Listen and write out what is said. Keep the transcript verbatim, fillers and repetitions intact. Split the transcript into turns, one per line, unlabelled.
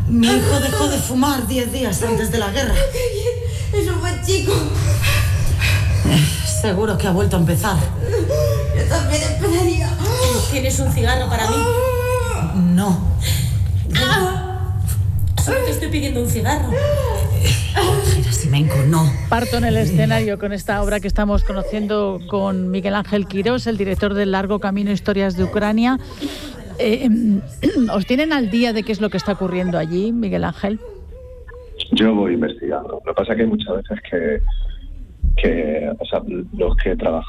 Mi hijo dejó de fumar diez días antes de la guerra.
¡Qué bien! Es un buen chico.
Seguro que ha vuelto a empezar.
Yo también empezaría.
¿Tienes un cigarro para mí?
No.
Solo te estoy pidiendo un cigarro.
Gerasimenko, no.
Parto en el escenario con esta obra que estamos conociendo con Miguel Ángel Quirós, el director del Largo Camino Historias de Ucrania. Eh, ¿Os tienen al día de qué es lo que está ocurriendo allí, Miguel Ángel?
Yo voy investigando. Lo que pasa es que hay muchas veces que, que o sea, los que trabajan